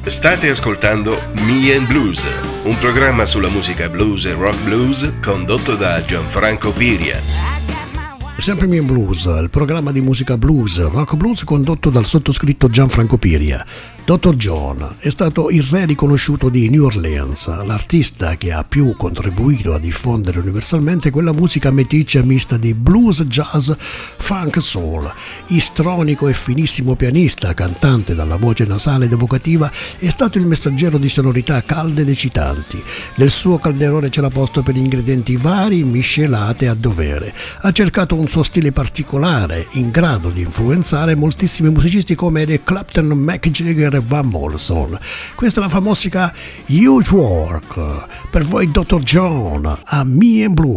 State ascoltando Me and Blues, un programma sulla musica blues e rock blues condotto da Gianfranco Piria. Sempre Me and Blues, il programma di musica blues, rock blues condotto dal sottoscritto Gianfranco Piria. Dr. John è stato il re riconosciuto di New Orleans, l'artista che ha più contribuito a diffondere universalmente quella musica meticcia mista di blues, jazz, funk, soul. Istronico e finissimo pianista, cantante dalla voce nasale ed evocativa, è stato il messaggero di sonorità calde ed eccitanti. Nel suo calderone c'era posto per ingredienti vari, miscelate a dovere. Ha cercato un suo stile particolare, in grado di influenzare moltissimi musicisti come Eric Clapton, Mick Jagger e Van Morrison. Questa è la famosa Huge Work. Per voi Dr. John a Me and Blues.